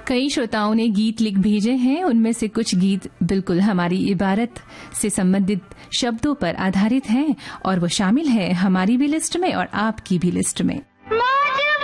कई श्रोताओं ने गीत लिख भेजे हैं। उनमें से कुछ गीत बिल्कुल हमारी इबारत से संबंधित शब्दों पर आधारित हैं और वो शामिल है हमारी भी लिस्ट में और आपकी भी लिस्ट में।